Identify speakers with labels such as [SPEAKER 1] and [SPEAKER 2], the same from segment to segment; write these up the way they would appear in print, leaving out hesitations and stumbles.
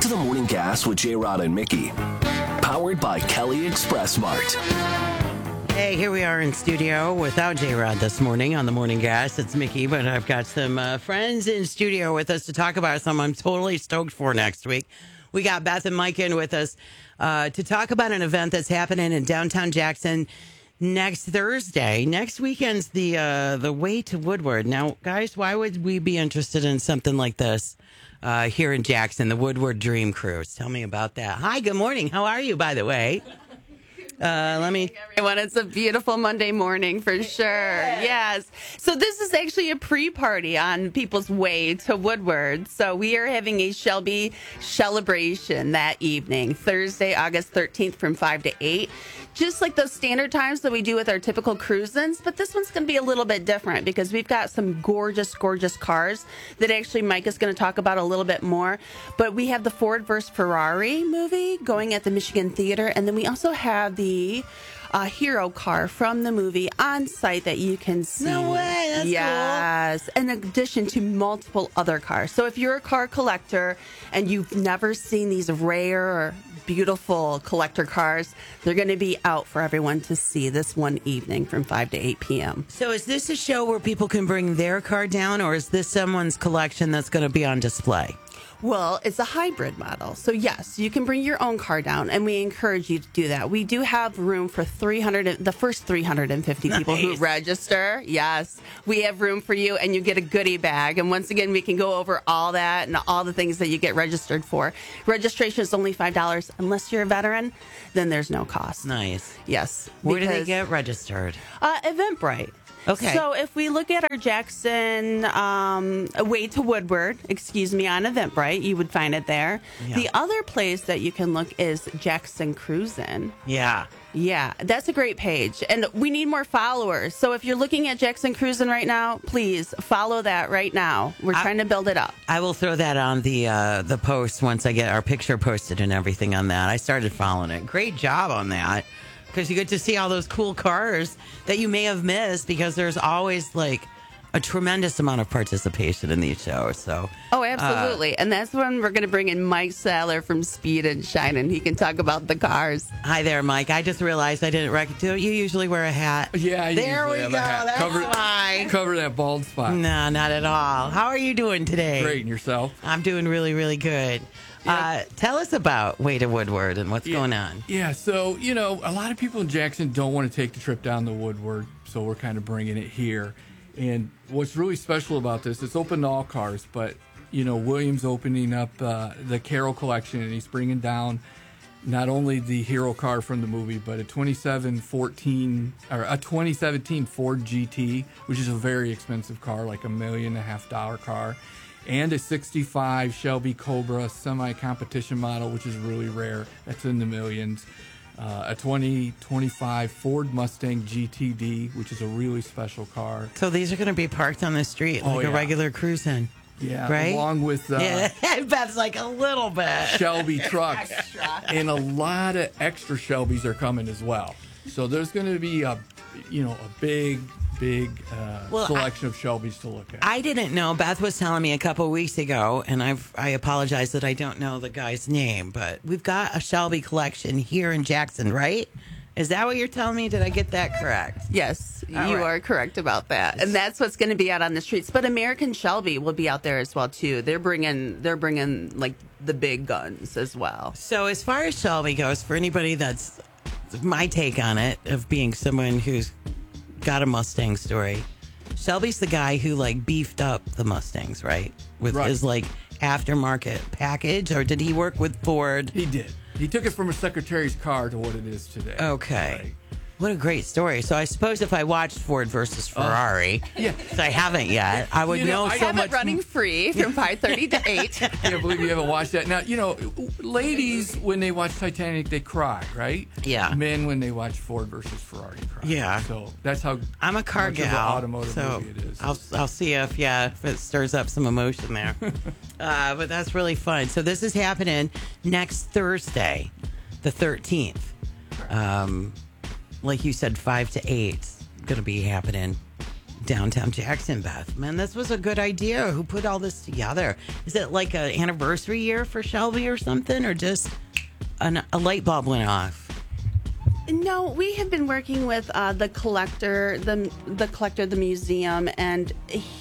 [SPEAKER 1] to the Morning Gas with J-Rod and Mickey. Powered by Kelly Express Mart.
[SPEAKER 2] Hey, here we are in studio without J-Rod this morning on the Morning Gas. It's Mickey, but I've got some friends in studio with us to talk about something I'm totally stoked for next week. We got Beth and Mike in with us to talk about an event that's happening in downtown Jackson next Thursday. Next weekend's the Way to Woodward. Now, guys, why would we be interested in something like this here in Jackson, the Woodward Dream Cruise? Tell me about that. Hi, good morning. How are you, by the way?
[SPEAKER 3] Everyone, it's a beautiful Monday morning for sure. Yes. So this is actually a pre-party on people's way to Woodward. So we are having a Shelby celebration that evening, Thursday, August 13th from 5 to 8. Just like those standard times that we do with our typical cruise-ins, but this one's going to be a little bit different because we've got some gorgeous, gorgeous cars that actually Mike is going to talk about a little bit more. But we have the Ford vs. Ferrari movie going at the Michigan Theater, and then we also have the hero car from the movie on site that you can see.
[SPEAKER 2] No way, that's
[SPEAKER 3] yes, cool. In addition to multiple other cars. So if you're a car collector and you've never seen these rare or beautiful collector cars, they're going to be out for everyone to see this one evening from 5 to 8 p.m.
[SPEAKER 2] So is this a show where people can bring their car down, or is this someone's collection that's going to be on display?
[SPEAKER 3] Well, it's a hybrid model. So, yes, you can bring your own car down, and we encourage you to do that. We do have room for the first 350 people who register. Yes, we have room for you, and you get a goodie bag. And once again, we can go over all that and all the things that you get registered for. Registration is only $5. Unless you're a veteran, then there's no cost.
[SPEAKER 2] Nice.
[SPEAKER 3] Yes.
[SPEAKER 2] Where do they get registered?
[SPEAKER 3] Eventbrite.
[SPEAKER 2] Okay.
[SPEAKER 3] So if we look at our Jackson Way to Woodward, on Eventbrite, you would find it there. Yeah. The other place that you can look is Jackson Cruisin'.
[SPEAKER 2] Yeah.
[SPEAKER 3] Yeah, that's a great page. And we need more followers. So if you're looking at Jackson Cruisin' right now, please follow that right now. We're trying to build it up.
[SPEAKER 2] I will throw that on the post once I get our picture posted and everything on that. I started following it. Great job on that. Because you get to see all those cool cars that you may have missed because there's always like a tremendous amount of participation in these shows. So,
[SPEAKER 3] oh, absolutely. And that's when we're going to bring in Mike Saller from Speed and Shine, and he can talk about the cars.
[SPEAKER 2] Hi there, Mike. I just realized I didn't recognize you. Usually wear a hat.
[SPEAKER 4] Yeah,
[SPEAKER 2] there we go. That's why.
[SPEAKER 4] Cover that bald spot.
[SPEAKER 2] No, not at all. How are you doing today?
[SPEAKER 4] Great, and yourself?
[SPEAKER 2] I'm doing really, really good. Yeah. Tell us about Way to Woodward and what's going on.
[SPEAKER 4] Yeah, so, a lot of people in Jackson don't want to take the trip down to Woodward, so we're kind of bringing it here. And what's really special about this, it's open to all cars, but, William's opening up the Carroll collection, and he's bringing down not only the hero car from the movie, but a 2017 Ford GT, which is a very expensive car, like $1.5 million car. And a 65 Shelby Cobra semi-competition model, which is really rare. That's in the millions. A 2025 Ford Mustang GTD, which is a really special car.
[SPEAKER 2] So these are going to be parked on the street like a regular cruise-in.
[SPEAKER 4] Yeah,
[SPEAKER 2] right?
[SPEAKER 4] Along with
[SPEAKER 2] Beth's like a little bit
[SPEAKER 4] Shelby trucks. And a lot of extra Shelbys are coming as well. So there's going to be a big selection of Shelbys to look at.
[SPEAKER 2] I didn't know. Beth was telling me a couple of weeks ago, and I apologize that I don't know the guy's name, but we've got a Shelby collection here in Jackson, right? Is that what you're telling me? Did I get that correct?
[SPEAKER 3] Yes, you are correct about that. And that's what's going to be out on the streets. But American Shelby will be out there as well, too. They're bringing like the big guns as well.
[SPEAKER 2] So as far as Shelby goes, for anybody that's my take on it, of being someone who's got a Mustang story, Shelby's the guy who like beefed up the Mustangs, right? With his like aftermarket package, or did he work with Ford?
[SPEAKER 4] He did. He took it from a secretary's car to what it is today.
[SPEAKER 2] Okay.
[SPEAKER 4] Right.
[SPEAKER 2] What a great story. So I suppose if I watched Ford versus Ferrari, because I haven't yet, I would know so much.
[SPEAKER 3] It running free from 5:30 to 8.
[SPEAKER 4] I can't believe you haven't watched that. Now, ladies, when they watch Titanic, they cry, right?
[SPEAKER 2] Yeah.
[SPEAKER 4] Men, when they watch Ford versus Ferrari, cry.
[SPEAKER 2] Yeah.
[SPEAKER 4] So that's how
[SPEAKER 2] I'm a car
[SPEAKER 4] much of
[SPEAKER 2] gal,
[SPEAKER 4] an automotive
[SPEAKER 2] so
[SPEAKER 4] movie it is.
[SPEAKER 2] I'll see if it stirs up some emotion there. But that's really fun. So this is happening next Thursday, the 13th. Like you said, 5 to 8 going to be happening downtown Jackson, Beth. Man, this was a good idea. Who put all this together? Is it like an anniversary year for Shelby or something, or just a light bulb went off?
[SPEAKER 3] No, we have been working with the collector, the museum, and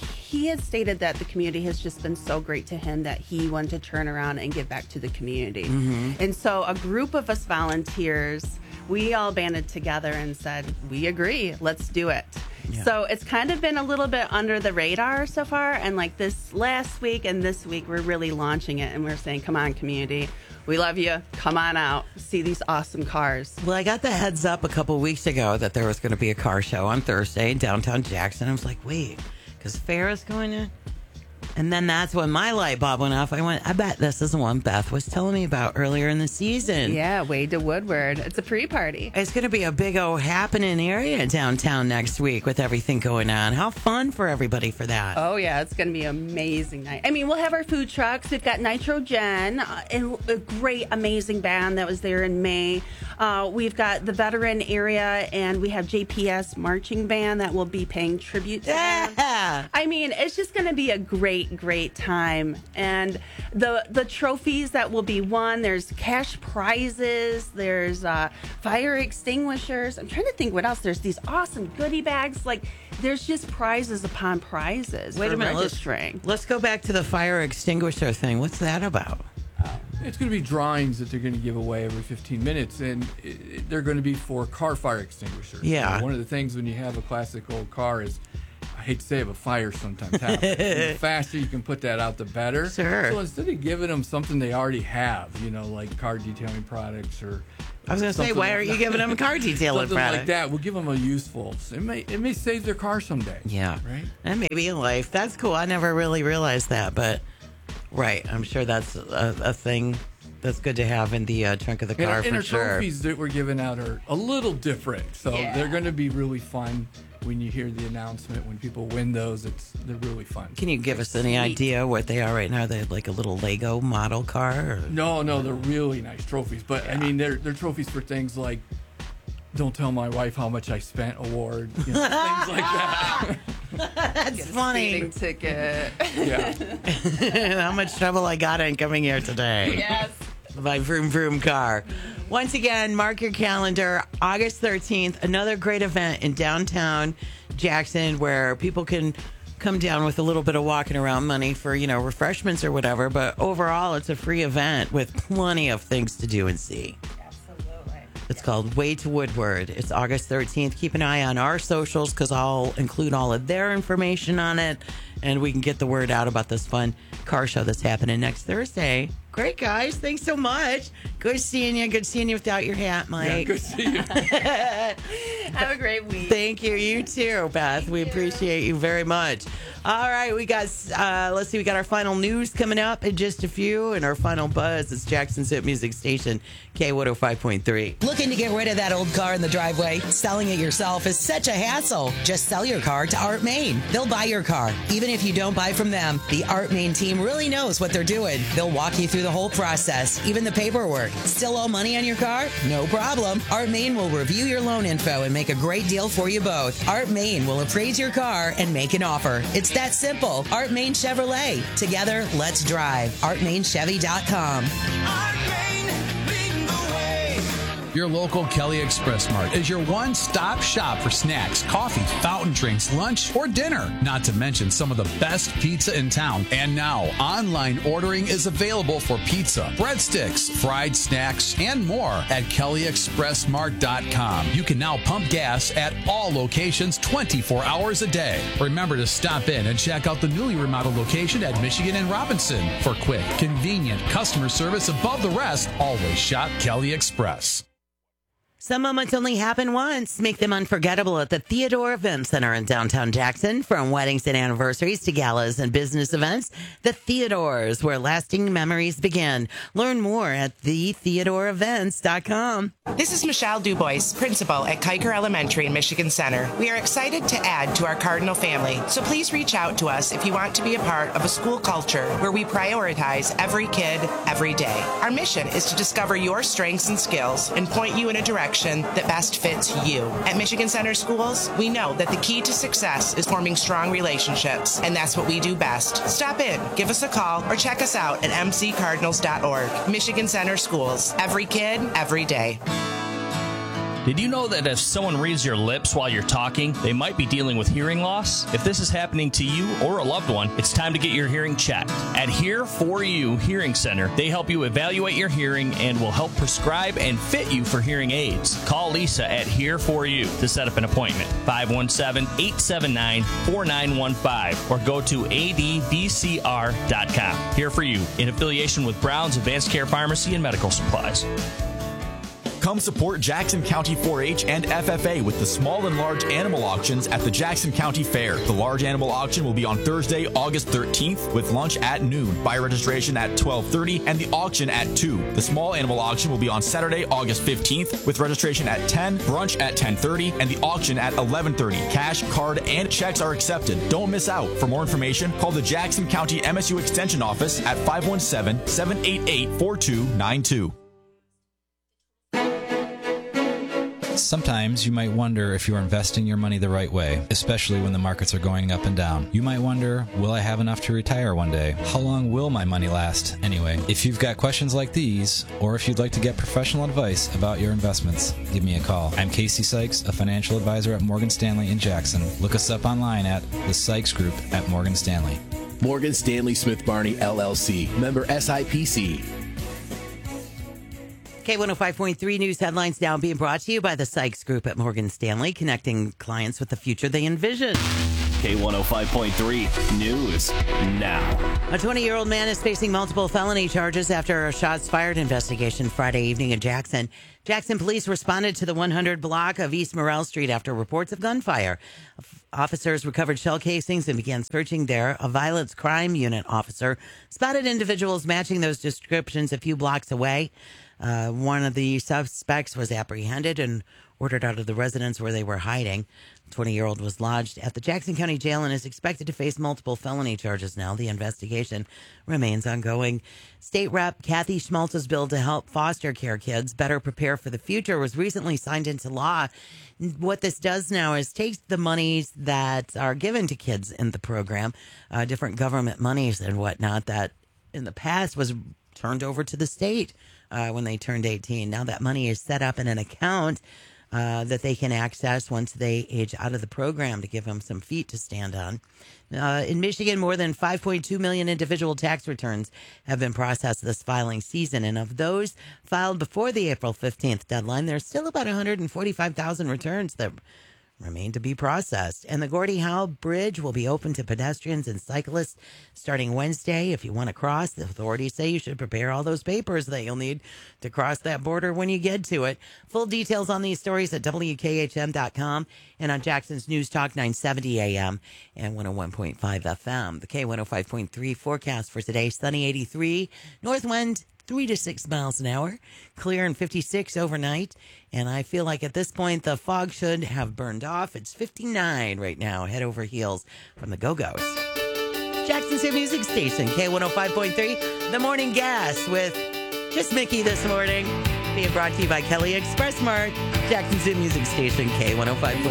[SPEAKER 3] he had stated that the community has just been so great to him that he wanted to turn around and give back to the community. And so a group of us volunteers, we all banded together and said, we agree, let's do it. Yeah. So it's kind of been a little bit under the radar so far. And like this last week and this week, we're really launching it. And we're saying, come on, community. We love you. Come on out. See these awesome cars.
[SPEAKER 2] Well, I got the heads up a couple weeks ago that there was going to be a car show on Thursday in downtown Jackson. I was like, wait, because Fair is going to... And then that's when my light bulb went off. I went, I bet this is the one Beth was telling me about earlier in the season.
[SPEAKER 3] Yeah, Wade to Woodward. It's a pre-party.
[SPEAKER 2] It's going to be a big old happening area downtown next week with everything going on. How fun for everybody for that.
[SPEAKER 3] Oh, yeah. It's going to be an amazing night. I mean, we'll have our food trucks. We've got Nitrogen, a great, amazing band that was there in May. We've got the veteran area, and we have JPS marching band that will be paying tribute to them. I mean, it's just going to be a great time. And the trophies that will be won, there's cash prizes, there's fire extinguishers. I'm trying to think what else. There's these awesome goodie bags. Like, there's just prizes upon prizes.
[SPEAKER 2] Wait a minute,
[SPEAKER 3] registering.
[SPEAKER 2] Let's go back to the fire extinguisher thing. What's that about?
[SPEAKER 4] It's going to be drawings that they're going to give away every 15 minutes, and they're going to be for car fire extinguishers.
[SPEAKER 2] Yeah.
[SPEAKER 4] So one of the things when you have a classic old car is, I hate to say it, but fire sometimes happens. The faster you can put that out, the better.
[SPEAKER 2] Sure.
[SPEAKER 4] So instead of giving them something they already have, like car detailing products or...
[SPEAKER 2] I was going to say, why aren't you giving them a car detailing
[SPEAKER 4] something
[SPEAKER 2] product?
[SPEAKER 4] like that. We'll give them a useful. It may save their car someday.
[SPEAKER 2] Yeah.
[SPEAKER 4] Right?
[SPEAKER 2] And maybe in life. That's cool. I never really realized that, but... Right. I'm sure that's a thing that's good to have in the trunk of the car, for
[SPEAKER 4] our
[SPEAKER 2] sure.
[SPEAKER 4] trophies that we're giving out are a little different. So they're going to be really fun when you hear the announcement. When people win those, they're really fun.
[SPEAKER 2] Can you give us any idea what they are right now? They're like a little Lego model car? Or?
[SPEAKER 4] No, they're really nice trophies. But, I mean, they're trophies for things like Don't Tell My Wife How Much I Spent award, things like that.
[SPEAKER 2] That's funny.
[SPEAKER 3] Speeding ticket.
[SPEAKER 4] Yeah.
[SPEAKER 2] How much trouble I got in coming here today.
[SPEAKER 3] Yes.
[SPEAKER 2] My vroom vroom car. Once again, mark your calendar. August 13th, another great event in downtown Jackson where people can come down with a little bit of walking around money for, refreshments or whatever. But overall, it's a free event with plenty of things to do and see. It's called Way to Woodward. It's August 13th. Keep an eye on our socials because I'll include all of their information on it, and we can get the word out about this fun car show that's happening next Thursday. Great, guys. Thanks so much. Good seeing you. Good seeing you without your hat, Mike.
[SPEAKER 4] Yeah, good seeing you.
[SPEAKER 3] Have a great week.
[SPEAKER 2] Thank you. You too, Beth. We appreciate you very much. All right, we got, let's see, we got our final news coming up in just a few, and our final buzz is Jackson's Hit Music Station, K105.3.
[SPEAKER 5] Looking to get rid of that old car in the driveway? Selling it yourself is such a hassle. Just sell your car to Art Main. They'll buy your car. Even if you don't buy from them, the Art Main team really knows what they're doing. They'll walk you through the whole process, even the paperwork. Still owe money on your car? No problem. Art Main will review your loan info and make a great deal for you both. Art Main will appraise your car and make an offer. It's that simple. Art Main Chevrolet. Together, let's drive. ArtMainChevy.com.
[SPEAKER 6] Your local Kelly Express Mart is your one-stop shop for snacks, coffee, fountain drinks, lunch, or dinner. Not to mention some of the best pizza in town. And now, online ordering is available for pizza, breadsticks, fried snacks, and more at KellyExpressMart.com. You can now pump gas at all locations 24 hours a day. Remember to stop in and check out the newly remodeled location at Michigan and Robinson. For quick, convenient customer service above the rest, always shop Kelly Express.
[SPEAKER 2] Some moments only happen once. Make them unforgettable at the Theodore Event Center in downtown Jackson. From weddings and anniversaries to galas and business events, the Theodores, where lasting memories begin. Learn more at thetheodoreevents.com.
[SPEAKER 7] This is Michelle Dubois, principal at Kiker Elementary in Michigan Center. We are excited to add to our Cardinal family, so please reach out to us if you want to be a part of a school culture where we prioritize every kid, every day. Our mission is to discover your strengths and skills and point you in a direction direction that best fits you. At Michigan Center Schools, we know that the key to success is forming strong relationships, and that's what we do best. Stop in, give us a call, or check us out at mccardinals.org. Michigan Center Schools. Every kid, every day.
[SPEAKER 8] Did you know that if someone reads your lips while you're talking, they might be dealing with hearing loss? If this is happening to you or a loved one, it's time to get your hearing checked. At Here For You Hearing Center, they help you evaluate your hearing and will help prescribe and fit you for hearing aids. Call Lisa at Here For You to set up an appointment. 517-879-4915 or go to advcr.com. Here For You, in affiliation with Brown's Advanced Care Pharmacy and Medical Supplies.
[SPEAKER 9] Come support Jackson County 4-H and FFA with the small and large animal auctions at the Jackson County Fair. The large animal auction will be on Thursday, August 13th with lunch at noon, buy registration at 12:30, and the auction at 2. The small animal auction will be on Saturday, August 15th with registration at 10, brunch at 10:30, and the auction at 11:30. Cash, card, and checks are accepted. Don't miss out. For more information, call the Jackson County MSU Extension Office at 517-788-4292.
[SPEAKER 10] Sometimes you might wonder if you're investing your money the right way, especially when the markets are going up and down. You might wonder, will I have enough to retire one day? How long will my money last anyway? If you've got questions like these, or if you'd like to get professional advice about your investments, give me a call. I'm Casey Sykes, a financial advisor at Morgan Stanley in Jackson. Look us up online at the Sykes Group at Morgan Stanley.
[SPEAKER 1] Morgan Stanley Smith Barney, LLC. Member SIPC.
[SPEAKER 2] K105.3 News headlines now being brought to you by the Sykes Group at Morgan Stanley, connecting clients with the future they envision.
[SPEAKER 1] K105.3 News now.
[SPEAKER 2] A 20-year-old man is facing multiple felony charges after a shots fired investigation Friday evening in Jackson. Jackson police responded to the 100 block of East Morrell Street after reports of gunfire. Officers recovered shell casings and began searching there. A violence crime unit officer spotted individuals matching those descriptions a few blocks away. One of the suspects was apprehended and ordered out of the residence where they were hiding. The 20-year-old was lodged at the Jackson County Jail and is expected to face multiple felony charges now. The investigation remains ongoing. State Rep Kathy Schmaltz's bill to help foster care kids better prepare for the future was recently signed into law. What this does now is takes the monies that are given to kids in the program, different government monies and whatnot that in the past was turned over to the state when they turned 18. Now that money is set up in an account that they can access once they age out of the program to give them some feet to stand on. In Michigan, more than 5.2 million individual tax returns have been processed this filing season. And of those filed before the April 15th deadline, there's still about 145,000 returns that remain to be processed. And the Gordie Howe Bridge will be open to pedestrians and cyclists starting Wednesday. If you want to cross, the authorities say you should prepare all those papers that you'll need to cross that border when you get to it. Full details on these stories at WKHM.com and on Jackson's News Talk 970 AM and 101.5 FM. The K105.3 forecast for today, sunny 83, north wind 3 to 6 miles an hour, clear and 56 overnight. And I feel like at this point, the fog should have burned off. It's 59 right now, head over heels from the Go-Go's. Jackson's Your Music Station, K105.3, The Morning Gas with just Mickey this morning. Being brought to you by Kelly Express Mart, Jackson's Your Music Station, K105.3.